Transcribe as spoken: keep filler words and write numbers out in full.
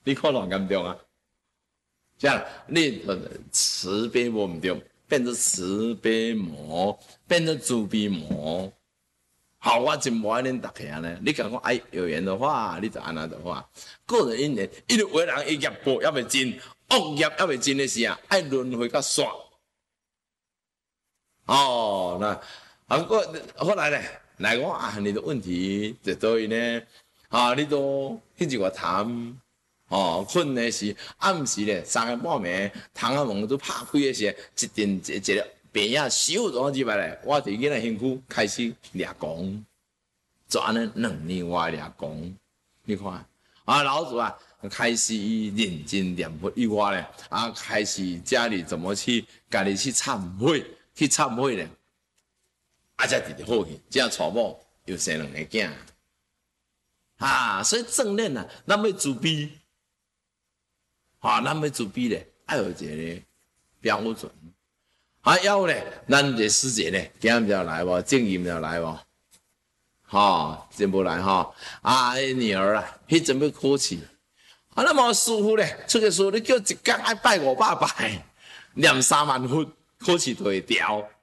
你看偌严重啊？这样，你慈悲无唔对，变成慈悲魔，变成慈悲魔。好，我真无爱恁大家呢。你讲讲爱有缘的话，你就安那的话，个人因缘，因为为人伊业报还未尽，恶业还未尽的时啊，爱轮回较煞。哦，那啊，过后来呢，来讲啊，你的问题在倒位呢？啊，你都迄一个谈。哦，困的是暗时咧，三更半暝，窗仔门都拍开的时候，一阵一一个病仔咻就入来咧，我伫囡仔身躯开始掠光，就安尼两年我掠光，你看啊，老子啊开始认真念佛以外咧，啊开始家里怎么去家己去忏悔，去忏悔咧，啊才直直好去，这样娶某又生两个囝，啊，所以正念啊，咱要自卑。啊，咱要自卑咧，爱有一个标准。啊，还有咧，咱这师姐咧，今日就来无，正音就来无，哈，真无来哈。啊，女儿啊，迄阵要考试，啊，那么师傅咧，出个师傅你叫一工爱拜五百拜，念三万佛，考试就会调。